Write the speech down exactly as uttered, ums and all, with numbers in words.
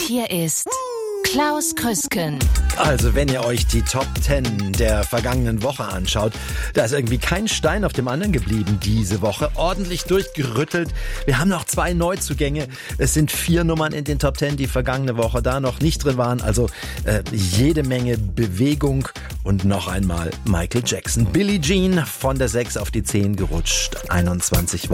hier ist Klaus Krüsken. Also, wenn ihr euch die Top zehn der vergangenen Woche anschaut, da ist irgendwie kein Stein auf dem anderen geblieben diese Woche. Ordentlich durchgerüttelt. Wir haben noch zwei Neuzugänge. Es sind vier Nummern in den Top zehn, die vergangene Woche da noch nicht drin waren. Also äh, jede Menge Bewegung. Und noch einmal Michael Jackson. Billie Jean von der sechs auf die zehn gerutscht. einundzwanzig Wochen.